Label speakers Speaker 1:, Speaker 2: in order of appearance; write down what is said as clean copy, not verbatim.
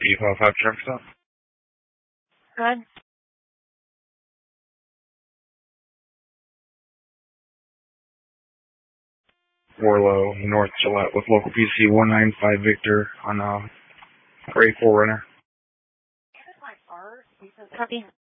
Speaker 1: 855 traffic stop.
Speaker 2: Go ahead.
Speaker 1: Warlow, North Gillette with local PC 195 Victor on Gray 4Runner.
Speaker 2: Copy.